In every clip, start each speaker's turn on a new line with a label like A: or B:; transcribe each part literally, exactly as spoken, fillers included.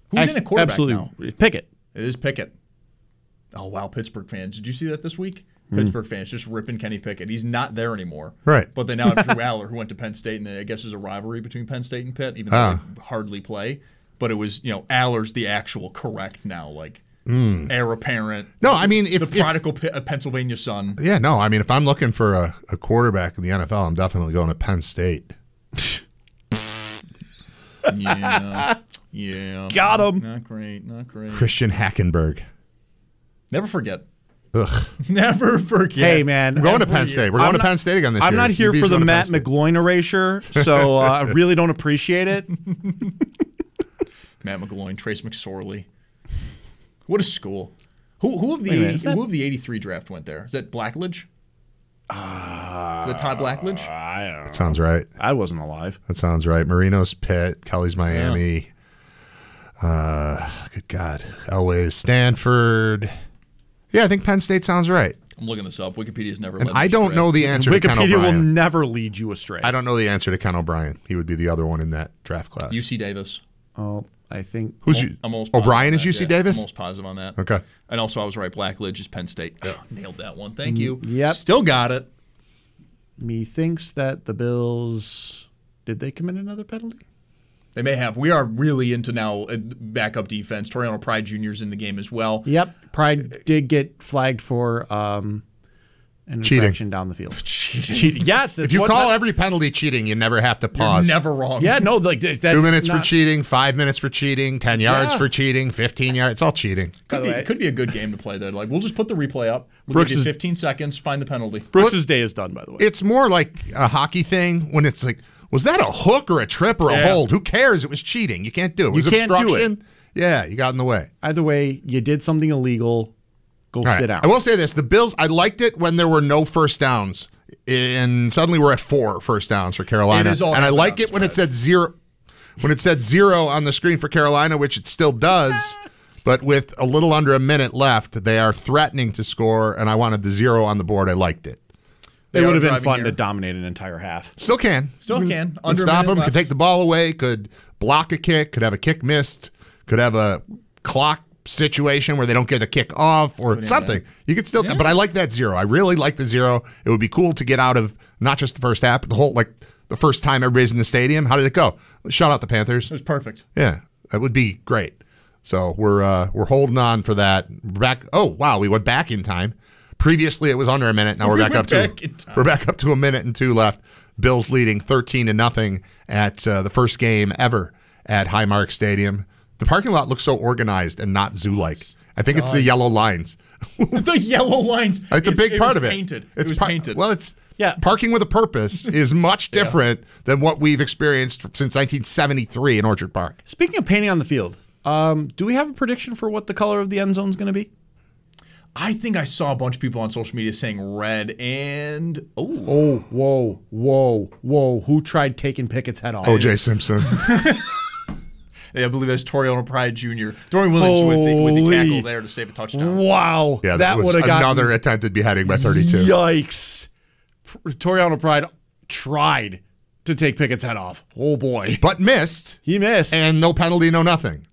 A: Who's in a quarterback
B: absolutely.
A: now?
B: Pickett.
A: It is Pickett. Oh, wow, Pittsburgh fans. Did you see that this week? Mm. Pittsburgh fans just ripping Kenny Pickett. He's not there anymore.
C: Right.
A: But they now have Drew Aller, who went to Penn State, and they, I guess there's a rivalry between Penn State and Pitt, even though uh. they hardly play. But it was, you know, Aller's the actual correct now, like, mm. heir apparent.
C: No, I mean, if
A: the prodigal if, P- Pennsylvania son.
C: Yeah, no, I mean, if I'm looking for a, a quarterback in the N F L, I'm definitely going to Penn State.
A: yeah. Yeah.
B: Got him.
A: Not great. Not great.
C: Christian Hackenberg.
A: Never forget.
C: Ugh.
A: Never forget.
B: Hey, man.
C: We're going to Penn State. We're
B: I'm
C: going
B: not,
C: to Penn State again this
B: I'm
C: year.
B: I'm not here
C: U B's
B: for the Matt McGloin erasure, so uh, I really don't appreciate it.
A: Matt McGloin, Trace McSorley. What a school. Who who of the
B: minute,
A: eighty,
B: that...
A: who of the eighty-three draft went there? Is that Blackledge?
B: Uh,
A: Is that Todd Blackledge?
B: I don't know.
C: That sounds right.
B: I wasn't alive.
C: That sounds right. Marino's Pitt, Kelly's Miami. Yeah. Uh, good God. Elway's Stanford. Yeah, I think Penn State sounds right.
A: I'm looking this up. Wikipedia's never.
C: And I don't know the answer
B: Wikipedia
C: to Ken O'Brien.
B: will never lead you astray.
C: I don't know the answer to Ken O'Brien. He would be the other one in that draft class.
A: U C Davis.
B: Oh, I think.
C: Who's you?
A: I'm almost
C: O'Brien is U C
A: yeah,
C: Davis?
A: I'm almost positive on that.
C: Okay.
A: And also, I was right. Blackledge is Penn State. Oh, nailed that one. Thank you.
B: Yep.
A: Still got it.
B: Methinks that the Bills, did they commit another penalty?
A: They may have. We are really into now backup defense. Toriano Pride Junior's in the game as well.
B: Yep. Pride did get flagged for um, an
C: cheating
B: infraction down the field.
A: Cheating.
B: Cheating. Yes.
C: If you
B: what,
C: call
B: that,
C: every penalty cheating, you never have to pause.
A: You're never wrong.
B: Yeah, no. like that's
C: Two minutes
B: not,
C: for cheating, five minutes for cheating, ten yards
B: Yeah.
C: for cheating, fifteen yards. It's all cheating.
A: Could be, it could be a good game to play there. Like, we'll just put the replay up. We'll
B: Brooks
A: give you
B: is-
A: fifteen seconds, find the penalty.
B: Brooks's day is done, by the way.
C: It's more like a hockey thing when it's like, was that a hook or a trip or a
A: Yeah.
C: hold? Who cares? It was cheating. You can't do it. It was
B: can't do
C: obstruction. Yeah, you got in the way.
B: Either way, you did something illegal. Go
C: All right.
B: sit down.
C: I will say this. The Bills, I liked it when there were no first downs. And suddenly we're at four first downs for Carolina.
A: It is all
C: and I
A: half
C: like
A: downs,
C: it when it
A: guys.
C: said zero when it said zero on the screen for Carolina, which it still does. But with a little under a minute left, they are threatening to score, and I wanted the zero on the board. I liked it.
A: They
B: it
A: are
B: would have been
A: driving
B: fun
A: here.
B: to dominate an entire half.
C: Still can.
A: Still
C: Mhm.
A: can.
C: Could
A: Under a
C: stop
A: minute
C: them,
A: left.
C: could take the ball away, could block a kick, could have a kick missed, could have a clock situation where they don't get a kick off or
A: have
C: something.
A: that.
C: You could still,
A: Yeah.
C: but I like that zero. I really like the zero. It would be cool to get out of not just the first half, but the whole, like the first time everybody's in the stadium. How did it go? Shut out the Panthers.
A: It was perfect.
C: Yeah, that would be great. So we're uh, we're holding on for that. We're back. Oh wow, we went back in time. Previously it was under a minute. Now we're
A: We
C: back
A: went
C: up to
A: back in time.
C: we're back up to a minute and two left. Bills leading thirteen to nothing at uh, the first game ever at Highmark Stadium. The parking lot looks so organized and not zoo-like. I think it's the yellow lines.
A: The yellow lines.
C: It's a big
A: it
C: part
A: was
C: of it.
A: Painted.
C: It's
A: it was
C: par-
A: painted.
C: Well, it's
B: Yeah.
C: parking with a purpose is much different than what we've experienced since nineteen seventy-three in Orchard Park.
B: Speaking of painting on the field, um, do we have a prediction for what the color of the end zone is going to be?
A: I think I saw a bunch of people on social media saying red and oh,
B: Oh, whoa, whoa, whoa. Who tried taking Pickett's head off?
C: O J Simpson.
A: yeah, I believe that's Toriano Pride Junior Dorian Williams with the, with the
B: Holy-
A: tackle there to save a touchdown.
B: Wow.
C: Yeah,
B: that
C: that was
B: would have gotten
C: another attempted beheading by thirty-two.
B: Yikes. Toriano Pride tried to take Pickett's head off. Oh, boy.
C: But missed,
B: He missed.
C: and no penalty, no nothing.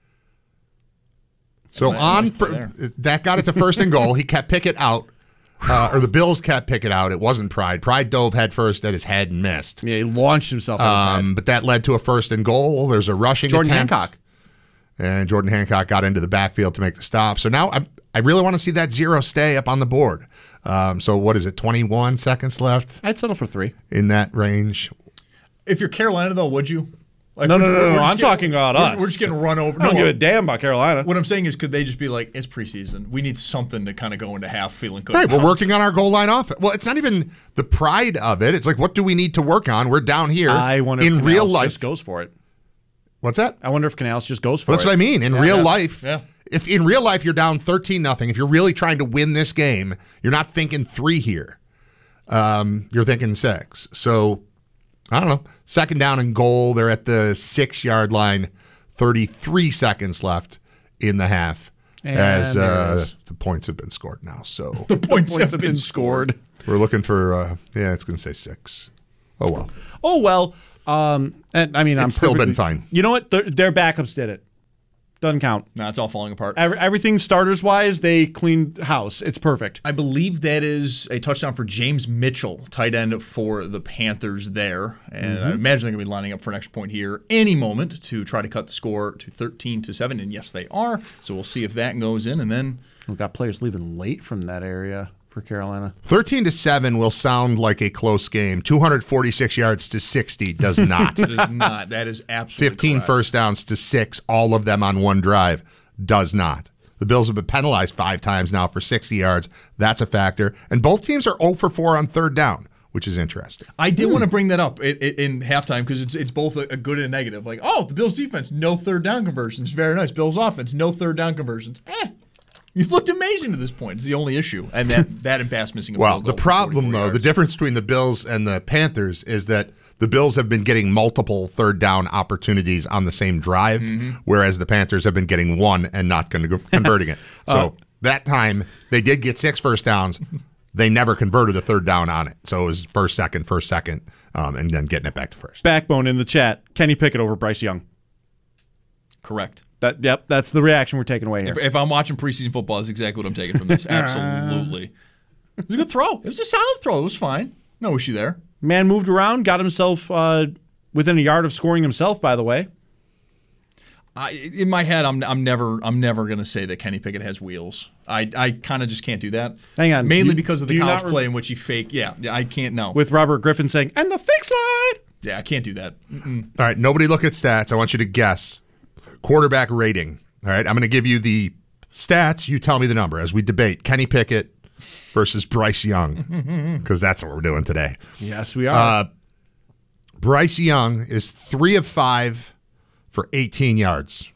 C: So
A: Well,
C: on
A: right
C: for,
A: there.
C: that got it to first and goal. He kept Pickett out, uh, or the Bills kept Pickett out. It wasn't Pride. Pride dove head first at his head and missed.
B: yeah, he launched himself on his head.
C: Um, but that led to a first and goal. There's a rushing
B: Jordan
C: attempt.
B: Hancock.
C: And Jordan Hancock got into the backfield to make the stop. So now I, I really want to see that zero stay up on the board. Um, so what is it, twenty-one seconds left
B: I'd settle for three.
C: in that range?
A: If you're Carolina, though, would you? Like,
B: No,
A: we're-
B: no, no,
A: we're
B: no,
A: just
B: I'm
A: getting-
B: talking about
A: we're-
B: us.
A: We're just getting run over.
B: I don't
A: No,
B: give a damn about Carolina.
A: What I'm saying is, could they just be like, it's preseason. We need something to kind of go into half feeling good.
C: Right, we're
A: about.
C: working on our goal line offense. Well, it's not even the pride of it. It's like, what do we need to work on? We're down here
B: I wonder
C: in
B: if
C: real
B: Canales
C: life.
B: just goes for it.
C: What's that?
B: I wonder if Canales just goes for
C: That's
B: it.
C: what I mean. In
B: Yeah,
C: real
B: yeah.
C: life,
A: Yeah.
C: if in real life you're down thirteen nothing, if you're really trying to win this game, you're not thinking three here. Um, you're thinking six. So I don't know. Second down and goal. They're at the six yard line. thirty-three seconds left in the half.
B: And
C: as
B: there it
C: uh,
B: is.
C: the points have been scored now. So
A: The points,
B: Points have been scored.
C: we're looking for, uh, yeah, it's going to say six. Oh, well.
B: Oh, well. Um, and I mean, I'm
C: It's still
B: perfectly-
C: been fine.
B: You know what? Their, their backups did it. Doesn't count.
A: No, it's all falling apart.
B: Every, everything starters-wise, they cleaned house. It's perfect.
A: I believe that is a touchdown for James Mitchell, tight end for the Panthers there. And mm-hmm. I imagine they're going to be lining up for an extra point here any moment to try to cut the score to thirteen to seven. And yes, they are. So we'll see if that goes in. And then
B: we've got players leaving late from that area for Carolina.
C: thirteen to seven will sound like a close game. two hundred forty-six yards to sixty does not.
A: It does not. That is absolutely
C: fifteen
A: correct.
C: First downs to six, all of them on one drive, does not. The Bills have been penalized five times now for sixty yards. That's a factor. And both teams are zero for four on third down, which is interesting.
A: I did hmm. want to bring that up in, in halftime because it's it's both a, a good and a negative. Like, oh, the Bills defense, no third down conversions. Very nice. Bills offense, no third down conversions. Eh. You've looked amazing to this point. It's the only issue. And that, that and pass missing a
C: well,
A: field goal
C: the problem, though,
A: yards.
C: the difference between the Bills and the Panthers is that the Bills have been getting multiple third down opportunities on the same drive, mm-hmm. whereas the Panthers have been getting one and not converting it. So uh, that time, they did get six first downs. They never converted a third down on it. So it was first, second, first, second, um, and then getting it back to first.
B: Backbone in the chat. Kenny Pickett over Bryce Young.
A: Correct.
B: That Yep, that's the reaction we're taking away here.
A: If, if I'm watching preseason football, that's exactly what I'm taking from this. Absolutely. It was a good throw. It was a solid throw. It was fine. No issue there.
B: Man moved around, got himself uh, within a yard of scoring himself, by the way.
A: I, in my head, I'm I'm never I'm never going to say that Kenny Pickett has wheels. I, I kind of just can't do that.
B: Hang on.
A: Mainly
B: you,
A: because of the college
B: re-
A: play in which he fake. Yeah, I can't know.
B: With Robert Griffin saying, and the fake slide.
A: Yeah, I can't do that. Mm-mm.
C: All right, nobody look at stats. I want you to guess. Quarterback rating. All right, I'm going to give you the stats. You tell me the number as we debate Kenny Pickett versus Bryce Young, because that's what we're doing today.
B: Yes, we are.
C: Uh, Bryce Young is three of five for eighteen yards.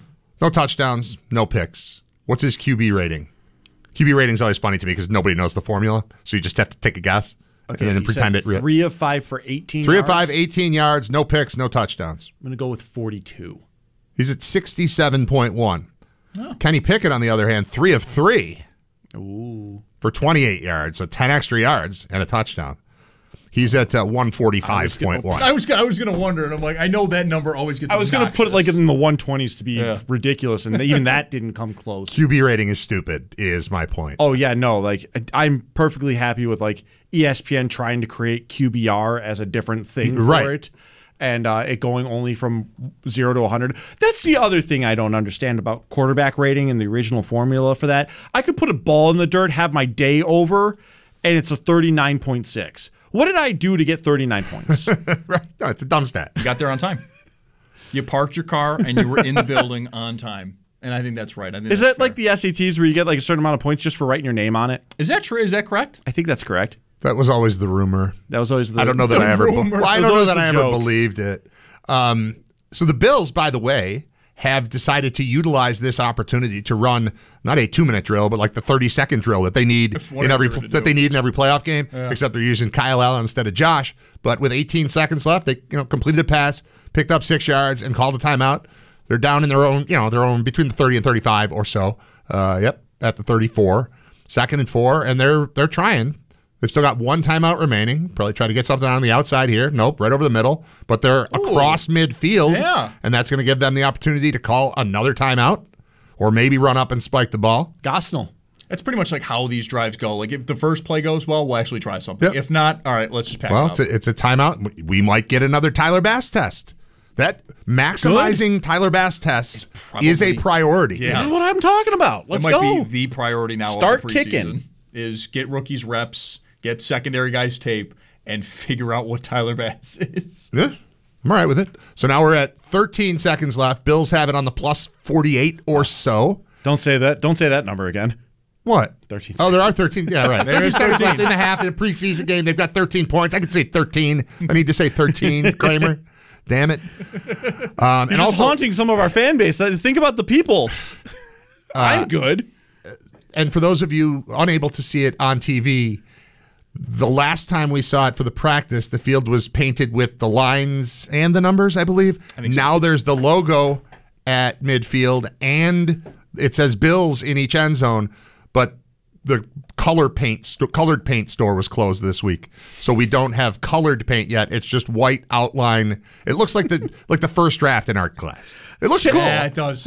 C: No touchdowns, no picks. What's his Q B rating? Q B rating is always funny to me because nobody knows the formula, so you just have to take a guess
B: okay,
C: and then pretend it real.
B: Three of five for eighteen
C: Three
B: yards?
C: of five, eighteen yards, no picks, no touchdowns.
B: I'm going to go with forty-two.
C: He's at sixty-seven point one. Oh. Kenny Pickett, on the other hand, three of three
B: Ooh.
C: for twenty-eight yards, so ten extra yards and a touchdown. He's at uh, one forty-five point one.
A: I was I was going to wonder, and I'm like, I know that number always gets
B: I was
A: going to
B: put it like in the one twenties to be
A: yeah.
B: ridiculous, and even that didn't come close.
C: Q B rating is stupid, is my point.
B: Oh, yeah, no. Like I'm perfectly happy with like E S P N trying to create Q B R as a different thing for
C: right.
B: it. And uh, it going only from zero to one hundred. That's the other thing I don't understand about quarterback rating and the original formula for that. I could put a ball in the dirt, have my day over, and it's a thirty-nine point six. What did I do to get thirty-nine points?
C: Right. No, it's a dumb stat.
A: You got there on time. You parked your car, and you were in the building on time. And I think that's right. I think
B: Is
A: that's
B: that
A: fair.
B: like the S A Ts where you get like a certain amount of points just for writing your name on it?
A: Is that true? Is that correct?
B: I think that's correct.
C: That was always the rumor.
B: That was always the
C: I don't know that I ever. Be- well, I don't know that I ever
B: joke.
C: believed it. Um, so the Bills, by the way, have decided to utilize this opportunity to run not a two-minute drill, but like the thirty-second drill that they need in every that they need in every playoff game. Yeah. Except they're using Kyle Allen instead of Josh. But with eighteen seconds left, they you know completed a pass, picked up six yards, and called a timeout. They're down in their own, you know, their own between the thirty and thirty-five or so. Uh, yep, at the thirty-four, second and four, and they're they're trying. They've still got one timeout remaining. Probably try to get something on the outside here. Nope, right over the middle. But they're Ooh. across midfield,
A: yeah.
C: and that's going to give them the opportunity to call another timeout or maybe run up and spike the ball.
B: Gosnell.
A: That's pretty much like how these drives go. Like if the first play goes well, we'll actually try something.
C: Yep.
A: If not, all right, let's just pack
C: well,
A: it up.
C: Well, it's, it's a timeout. We might get another Tyler Bass test. That maximizing Good. Tyler Bass tests probably, is a priority.
B: Yeah. This is what I'm talking about. Let's
A: it might
B: go.
A: be the priority now.
B: Start
A: of the
B: kicking.
A: Is get rookies reps, get secondary guys tape, and figure out what Tyler Bass is.
C: Yeah, I'm all right with it. So now we're at thirteen seconds left. Bills have it on the plus forty-eight or so.
B: Don't say that. Don't say that number again.
C: What?
B: thirteen.
C: Oh, there are thirteen. Yeah, right.
A: There's
C: thirteen seconds left in the half in a preseason game. They've got thirteen points. I could say thirteen. I need to say thirteen, Kramer. Damn it. Um,
B: You're
C: and also
B: haunting some of our fan base. Think about the people.
C: Uh,
B: I'm good.
C: And for those of you unable to see it on T V, the last time we saw it for the practice, the field was painted with the lines and the numbers, I believe. I now so. There's the logo at midfield, and it says Bills in each end zone, but the color paint st- colored paint store was closed this week, so we don't have colored paint yet. It's just white outline. It looks like the like the first draft in art class. It looks cool.
A: Yeah, it does.